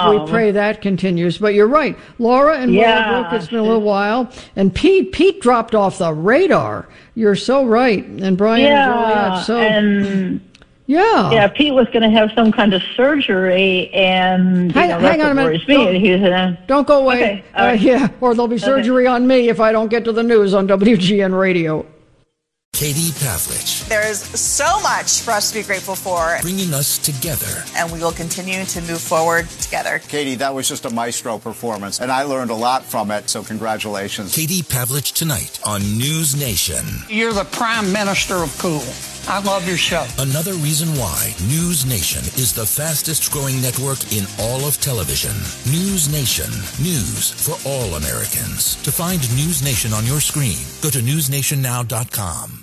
we pray that continues. But you're right. Laura and Willowbrook, it's been a little while. And Pete dropped off the radar. You're so right. And Brian and Juliet. Yeah, Pete was going to have some kind of surgery, and hang on a minute. Don't go away. Okay. Or there'll be surgery on me if I don't get to the news on WGN Radio. Katie Pavlich. There is so much for us to be grateful for. Bringing us together. And we will continue to move forward together. Katie, that was just a maestro performance, and I learned a lot from it, so congratulations. Katie Pavlich tonight on News Nation. You're the prime minister of cool. I love your show. Another reason why News Nation is the fastest growing network in all of television. News Nation. News for all Americans. To find News Nation on your screen, go to newsnationnow.com.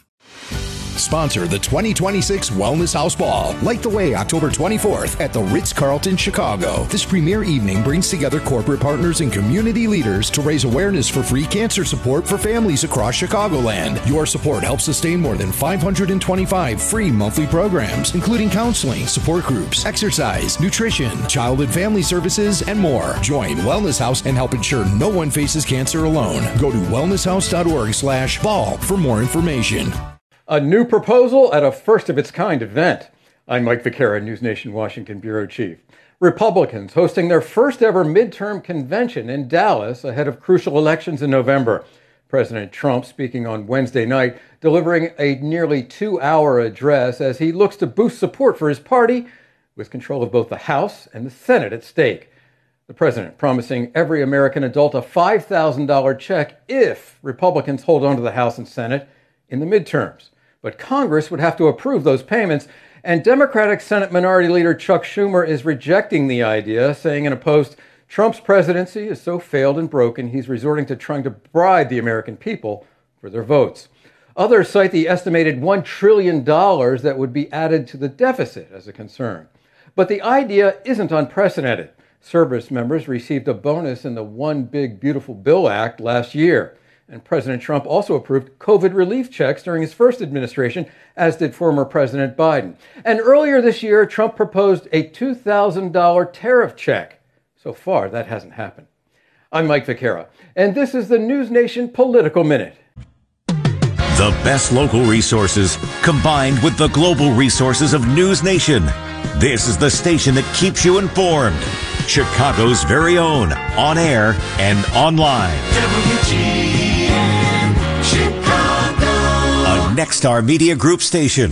Sponsor the 2026 Wellness House Ball. Light the way October 24th at the Ritz-Carlton, Chicago. This premier evening brings together corporate partners and community leaders to raise awareness for free cancer support for families across Chicagoland. Your support helps sustain more than 525 free monthly programs, including counseling, support groups, exercise, nutrition, child and family services, and more. Join Wellness House and help ensure no one faces cancer alone. Go to wellnesshouse.org/ball for more information. A new proposal at a first-of-its-kind event. I'm Mike Vaquera, News Nation Washington Bureau Chief. Republicans hosting their first-ever midterm convention in Dallas ahead of crucial elections in November. President Trump speaking on Wednesday night, delivering a nearly 2-hour address as he looks to boost support for his party with control of both the House and the Senate at stake. The president promising every American adult a $5,000 check if Republicans hold on to the House and Senate in the midterms. But Congress would have to approve those payments, and Democratic Senate Minority Leader Chuck Schumer is rejecting the idea, saying in a post, Trump's presidency is so failed and broken, he's resorting to trying to bribe the American people for their votes. Others cite the estimated $1 trillion that would be added to the deficit as a concern. But the idea isn't unprecedented. Service members received a bonus in the One Big Beautiful Bill Act last year. And President Trump also approved COVID relief checks during his first administration, as did former President Biden. And earlier this year, Trump proposed a $2,000 tariff check. So far, that hasn't happened. I'm Mike Vaquera, and this is the News Nation Political Minute. The best local resources combined with the global resources of News Nation. This is the station that keeps you informed. Chicago's very own, on air and online. Chicago. A Nexstar Media Group station.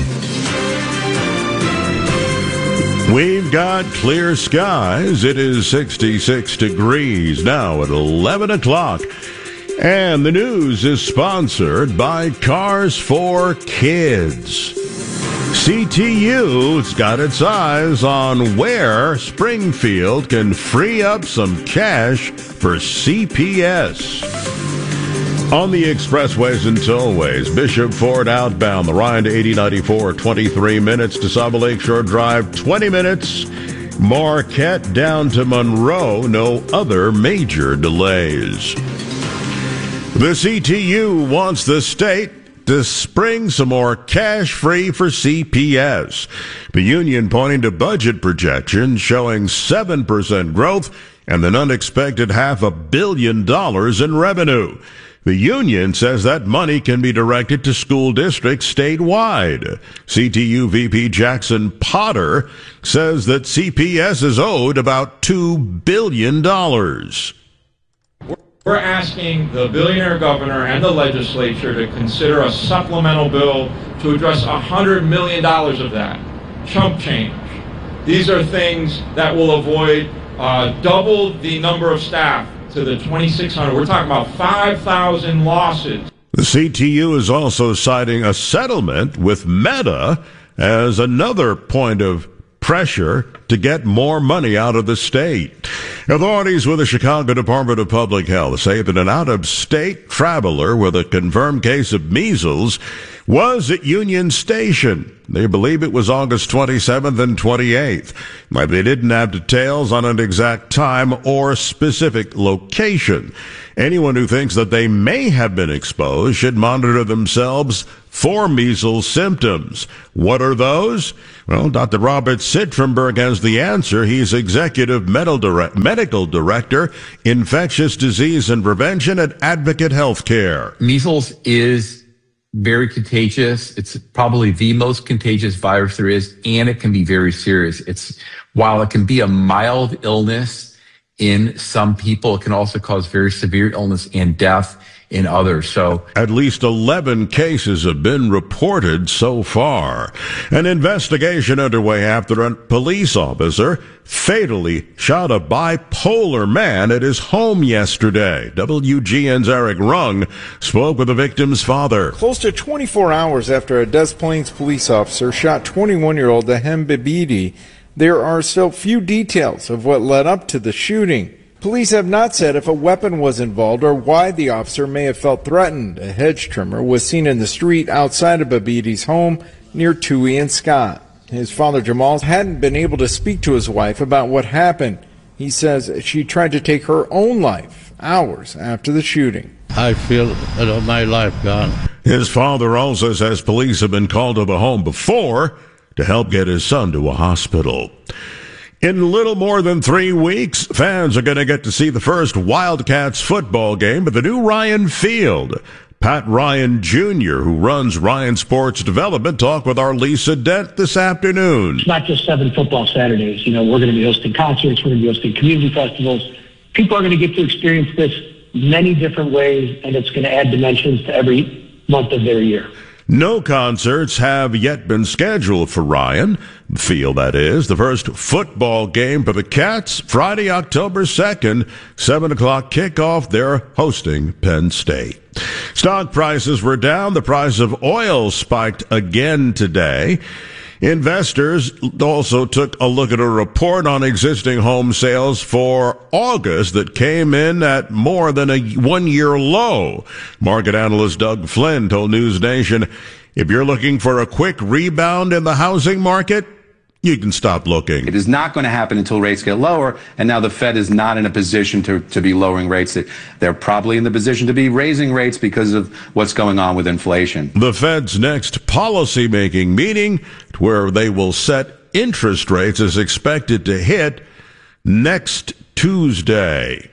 We've got clear skies. It is 66 degrees now at 11 o'clock. And the news is sponsored by Cars for Kids. CTU's got its eyes on where Springfield can free up some cash for CPS. On the expressways and tollways, Bishop Ford outbound, the Ryan to 8094, 23 minutes to Saba Lakeshore Drive, 20 minutes. Marquette down to Monroe, no other major delays. The CTU wants the state to spring some more cash free for CPS. The union pointing to budget projections showing 7% growth and an unexpected $500 million in revenue. The union says that money can be directed to school districts statewide. CTU VP Jackson Potter says that CPS is owed about $2 billion. We're asking the billionaire governor and the legislature to consider a supplemental bill to address $100 million of that. Chump change. These are things that will avoid double the number of staff to the 2,600. We're talking about 5,000 losses. The CTU is also citing a settlement with Meta as another point of pressure to get more money out of the state. Authorities with the Chicago Department of Public Health say that an out-of-state traveler with a confirmed case of measles was at Union Station. They believe it was August 27th and 28th, but they didn't have details on an exact time or specific location. Anyone who thinks that they may have been exposed should monitor themselves for measles symptoms. What are those? Well, Dr. Robert Sitrenberg has the answer. He's Executive Medical Director, Infectious Disease and Prevention at Advocate Healthcare. Measles is very contagious. It's probably the most contagious virus there is, and it can be very serious. While it can be a mild illness in some people, it can also cause very severe illness and death in others. So at least 11 cases have been reported so far. An investigation underway after a police officer fatally shot a bipolar man at his home yesterday. WGN's Eric Rung spoke with the victim's father. Close to 24 hours after a Des Plaines police officer shot 21-year-old Ahem Bibidi, there are still few details of what led up to the shooting. Police have not said if a weapon was involved or why the officer may have felt threatened. A hedge trimmer was seen in the street outside of Bibidi's home near Toohey and Scott. His father, Jamal, hadn't been able to speak to his wife about what happened. He says she tried to take her own life hours after the shooting. I feel my life gone. His father also says police have been called to the home before to help get his son to a hospital. In little more than 3 weeks, fans are going to get to see the first Wildcats football game at the new Ryan Field. Pat Ryan Jr., who runs Ryan Sports Development, talked with our Lisa Dent this afternoon. It's not just 7 football Saturdays. We're going to be hosting concerts. We're going to be hosting community festivals. People are going to get to experience this many different ways, and it's going to add dimensions to every month of their year. No concerts have yet been scheduled for Ryan Field, that is. The first football game for the Cats, Friday, October 2nd, 7 o'clock kickoff. They're hosting Penn State. Stock prices were down. The price of oil spiked again today. Investors also took a look at a report on existing home sales for August that came in at more than a one-year low. Market analyst Doug Flynn told News Nation, if you're looking for a quick rebound in the housing market, you can stop looking. It is not going to happen until rates get lower, and now the Fed is not in a position to be lowering rates. They're probably in the position to be raising rates because of what's going on with inflation. The Fed's next policymaking meeting, where they will set interest rates, is expected to hit next Tuesday.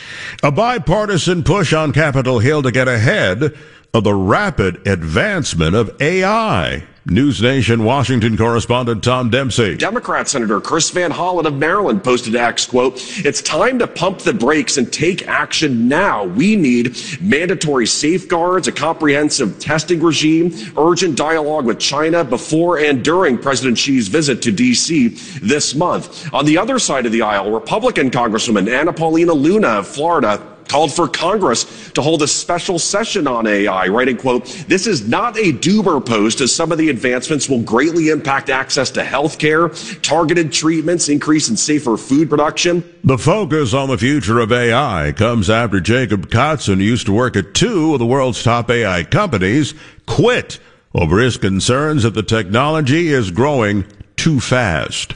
A bipartisan push on Capitol Hill to get ahead of the rapid advancement of AI. News Nation Washington correspondent Tom Dempsey. Democrat Senator Chris Van Hollen of Maryland posted to X, quote, "It's time to pump the brakes and take action now. We need mandatory safeguards, a comprehensive testing regime, urgent dialogue with China before and during President Xi's visit to D.C. this month." On the other side of the aisle, Republican Congresswoman Anna Paulina Luna of Florida called for Congress to hold a special session on AI, writing, quote, "This is not a doomer post, as some of the advancements will greatly impact access to health care, targeted treatments, increase in safer food production." The focus on the future of AI comes after Jacob Kotzen, who used to work at 2 of the world's top AI companies, quit over his concerns that the technology is growing too fast.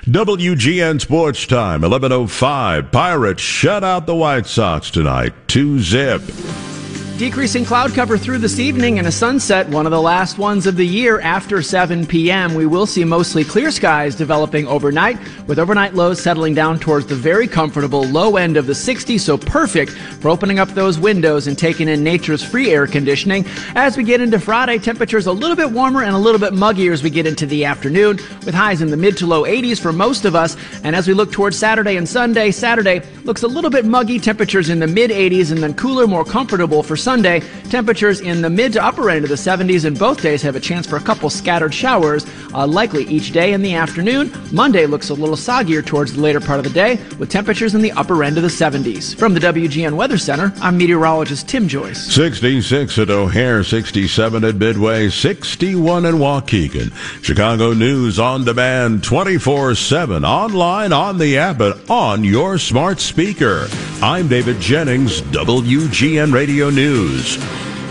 WGN Sports Time, 11:05. Pirates shut out the White Sox tonight, 2-0. Decreasing cloud cover through this evening and a sunset, one of the last ones of the year after 7 p.m. We will see mostly clear skies developing overnight, with overnight lows settling down towards the very comfortable low end of the 60s, so perfect for opening up those windows and taking in nature's free air conditioning. As we get into Friday, temperatures a little bit warmer and a little bit muggier as we get into the afternoon, with highs in the mid to low 80s for most of us. And as we look towards Saturday and Sunday, Saturday looks a little bit muggy, temperatures in the mid 80s, and then cooler, more comfortable for Sunday. Temperatures in the mid to upper end of the 70s, and both days have a chance for a couple scattered showers, likely each day in the afternoon. Monday looks a little soggier towards the later part of the day, with temperatures in the upper end of the 70s. From the WGN Weather Center, I'm meteorologist Tim Joyce. 66 at O'Hare, 67 at Midway, 61 in Waukegan. Chicago News on demand 24/7, online, on the app, and on your smart speaker. I'm David Jennings, WGN Radio News.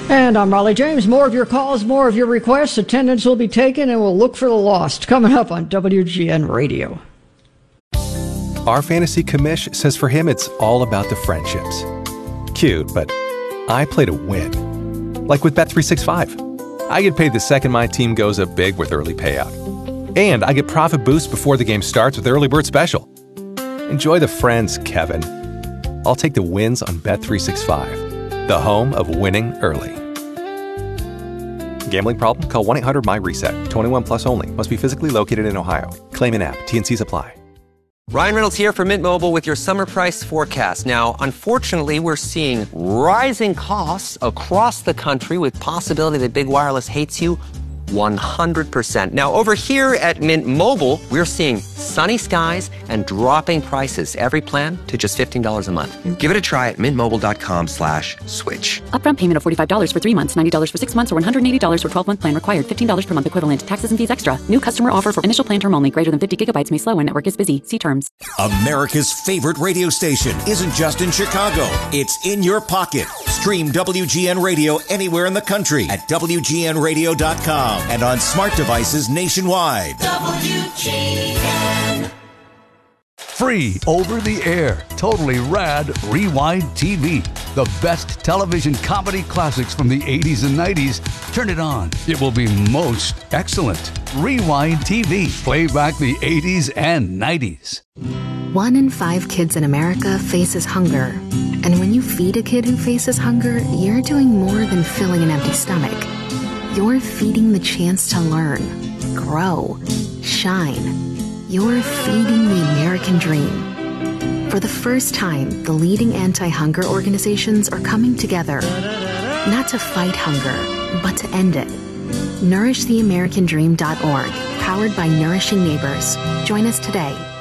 And I'm Raleigh James. More of your calls, more of your requests. Attendance will be taken, and we'll look for the lost. Coming up on WGN Radio. Our fantasy commish says for him it's all about the friendships. Cute, but I play to win. Like with Bet365. I get paid the second my team goes up big with early payout. And I get profit boost before the game starts with Early Bird Special. Enjoy the friends, Kevin. I'll take the wins on Bet365, the home of winning early. Gambling problem? Call 1-800-MY-RESET. 21 plus only. Must be physically located in Ohio. Claim in app. T&Cs apply. Ryan Reynolds here from Mint Mobile with your summer price forecast. Now, unfortunately, we're seeing rising costs across the country with possibility that big wireless hates you 100%. Now, over here at Mint Mobile, we're seeing sunny skies and dropping prices. Every plan to just $15 a month. Give it a try at mintmobile.com/switch. Upfront payment of $45 for 3 months, $90 for 6 months, or $180 for 12-month plan required. $15 per month equivalent. Taxes and fees extra. New customer offer for initial plan term only. Greater than 50 gigabytes may slow when network is busy. See terms. America's favorite radio station isn't just in Chicago. It's in your pocket. Stream WGN Radio anywhere in the country at WGNradio.com and on smart devices nationwide. WGN. Free over the air, totally rad Rewind TV. The best television comedy classics from the 80s and 90s. Turn it on. It will be most excellent. Rewind TV. Play back the 80s and 90s. 1 in 5 kids in America faces hunger. And when you feed a kid who faces hunger, you're doing more than filling an empty stomach. You're feeding the chance to learn, grow, shine. You're feeding the American dream. For the first time, the leading anti-hunger organizations are coming together, not to fight hunger, but to end it. NourishTheAmericanDream.org, powered by Nourishing Neighbors. Join us today.